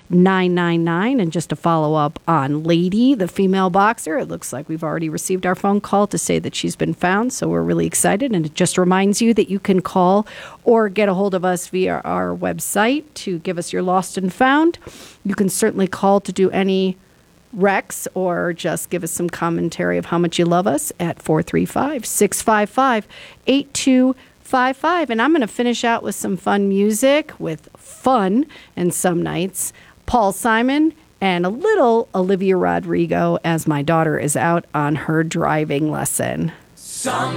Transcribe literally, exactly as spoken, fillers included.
nine nine nine. And just to follow up on Lady, the female boxer, it looks like we've already received our phone call to say that she's been found. So we're really excited. And it just reminds you that you can call or get a hold of us via our website to give us your lost and found. You can certainly call to do any Rex or just give us some commentary of how much you love us at four three five, six five five, eight two five five. And I'm going to finish out with some fun music with Fun and Some Nights, Paul Simon, and a little Olivia Rodrigo as my daughter is out on her driving lesson. Some